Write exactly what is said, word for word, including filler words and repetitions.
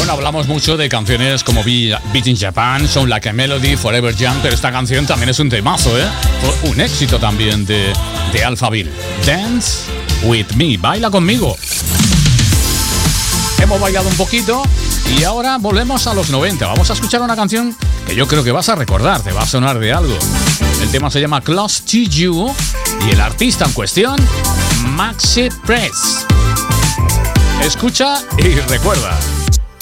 Bueno, hablamos mucho de canciones como Beat in Japan, Sound Like a Melody, Forever Young, pero esta canción también es un temazo, ¿eh? Fue un éxito también de, de Alphaville. Dance With Me, baila conmigo. Hemos bailado un poquito y ahora volvemos a los noventa. Vamos a escuchar una canción que yo creo que vas a recordar, te va a sonar de algo. El tema se llama Close to You y el artista en cuestión, Maxi Priest. Escucha y recuerda.